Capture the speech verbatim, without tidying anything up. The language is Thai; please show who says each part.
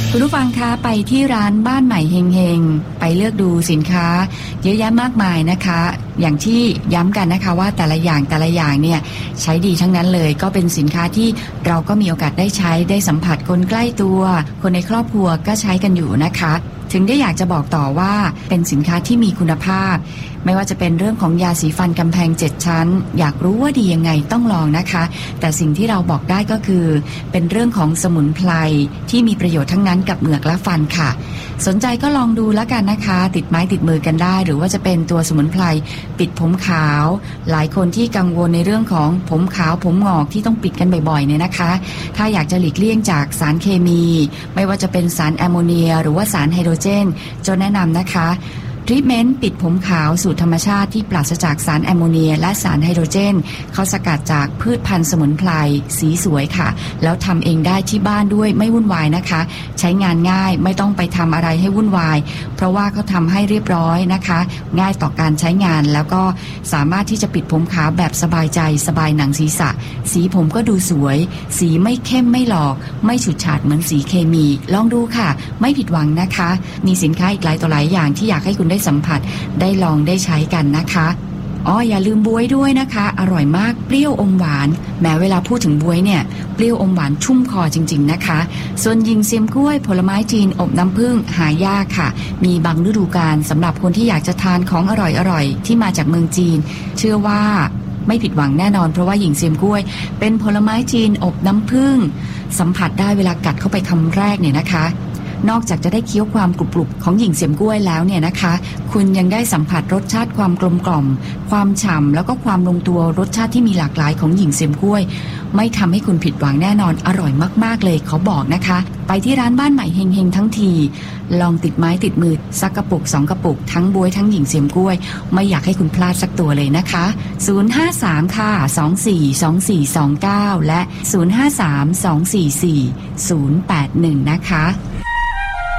Speaker 1: คุณผู้ฟังคะไปที่ร้านบ้านใหม่เฮงเฮงไปเลือกดูสินค้าเยอะแยะมากมายนะคะอย่างที่ย้ำกันนะคะว่าแต่ละอย่างแต่ละอย่างเนี่ยใช้ดีทั้งนั้นเลยก็เป็นสินค้าที่เราก็มีโอกาสได้ใช้ได้สัมผัสคนใกล้ตัวคนในครอบครัวก็ใช้กันอยู่นะคะถึงได้อยากจะบอกต่อว่าเป็นสินค้าที่มีคุณภาพไม่ว่าจะเป็นเรื่องของยาสีฟันกำแพงเจ็ดชั้นอยากรู้ว่าดียังไงต้องลองนะคะแต่สิ่งที่เราบอกได้ก็คือเป็นเรื่องของสมุนไพรที่มีประโยชน์ทั้งนั้นกับเหงือกและฟันค่ะสนใจก็ลองดูแล้วกันนะคะติดไม้ติดมือกันได้หรือว่าจะเป็นตัวสมุนไพรปิดผมขาวหลายคนที่กังวลในเรื่องของผมขาวผมงอกที่ต้องปิดกันบ่อยๆเนี่ยนะคะถ้าอยากจะหลีกเลี่ยงจากสารเคมีไม่ว่าจะเป็นสารแอมโมเนียหรือว่าสารไฮโดรเจนจะแนะนำนะคะทรีทเมนต์ปิดผมขาวสูตรธรรมชาติที่ปราศจากสารแอมโมเนียและสารไฮโดรเจนเขาสกัดจากพืชพันธุ์สมุนไพรสีสวยค่ะแล้วทำเองได้ที่บ้านด้วยไม่วุ่นวายนะคะใช้งานง่ายไม่ต้องไปทำอะไรให้วุ่นวายเพราะว่าเขาทำให้เรียบร้อยนะคะง่ายต่อการใช้งานแล้วก็สามารถที่จะปิดผมขาวแบบสบายใจสบายหนังศีรษะสีผมก็ดูสวยสีไม่เข้มไม่หลอกไม่ฉูดฉาดเหมือนสีเคมีลองดูค่ะไม่ผิดหวังนะคะมีสินค้าอีกหลายต่อหลายอย่างที่อยากให้คุณได้สัมผัสได้ลองได้ใช้กันนะคะอ๋ออย่าลืมบ๊วยด้วยนะคะอร่อยมากเปรี้ยวอมหวานแม้เวลาพูดถึงบ๊วยเนี่ยเปรี้ยวอมหวานชุ่มคอจริงๆนะคะส่วนยิงเซียมกล้วยผลไม้จีนอบน้ำผึ้งหายากค่ะมีบางฤดูกาลสำหรับคนที่อยากจะทานของอร่อยๆที่มาจากเมืองจีนเชื่อว่าไม่ผิดหวังแน่นอนเพราะว่าหญิงเซียมกล้วยเป็นผลไม้จีนอบน้ำผึ้งสัมผัสได้เวลากัดเข้าไปคำแรกเนี่ยนะคะนอกจากจะได้เคี้ยวความกรุบๆของหญิงเสียมกล้วยแล้วเนี่ยนะคะคุณยังได้สัมผัสรสชาติความกลมกล่อมความฉ่ำแล้วก็ความลงตัวรสชาติที่มีหลากหลายของหญิงเสียมกล้วยไม่ทำให้คุณผิดหวังแน่นอนอร่อยมากๆเลยเขาบอกนะคะไปที่ร้านบ้านใหม่เฮงๆทั้งทีลองติดไม้ติดมือสักกระปุกสองกระปุกทั้งบ๊วยทั้งหญิงเสียมกล้วยไม่อยากให้คุณพลาดสักตัวเลยนะคะศูนย์ ห้า สาม ค่ะสอง สี่ สอง สี่ สอง เก้าและศูนย์ ห้า สาม สอง สี่ สี่ ศูนย์ แปด หนึ่งนะคะ